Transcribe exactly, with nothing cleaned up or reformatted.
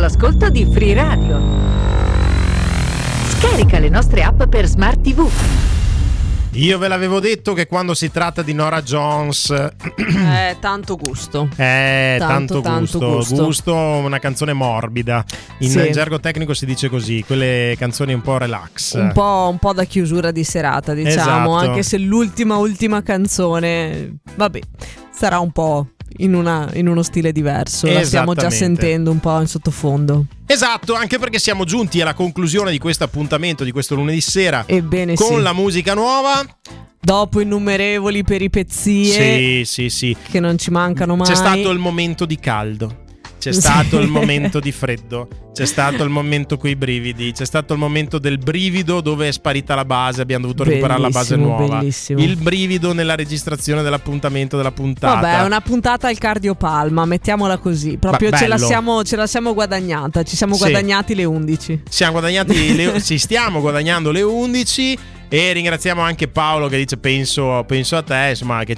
all'ascolto di Free Radio. Scarica le nostre app per Smart tivù. Io ve l'avevo detto che quando si tratta di Norah Jones eh, tanto gusto eh, tanto, tanto, tanto gusto. gusto gusto una canzone morbida in sì. gergo tecnico si dice così, quelle canzoni un po' relax, un po', un po' da chiusura di serata, diciamo. Esatto. Anche se l'ultima ultima canzone, vabbè, sarà un po' in, una, in uno stile diverso. La stiamo già sentendo un po' in sottofondo. Esatto, anche perché siamo giunti alla conclusione di questo appuntamento di questo lunedì sera. Ebbene con sì. la musica nuova. Dopo innumerevoli peripezie sì, sì, sì. che non ci mancano mai. C'è stato il momento di caldo, c'è stato il momento di freddo, c'è stato il momento coi brividi, c'è stato il momento del brivido dove è sparita la base, abbiamo dovuto recuperare la base nuova. Bellissimo. Il brivido nella registrazione dell'appuntamento della puntata. Vabbè, è una puntata al cardiopalma, mettiamola così. Proprio Ma ce la, bello. siamo, ce la siamo guadagnata, ci siamo Sì. guadagnati le undici. Siamo guadagnati le, ci stiamo guadagnando le undici. E ringraziamo anche Paolo che dice penso, penso a te, insomma, che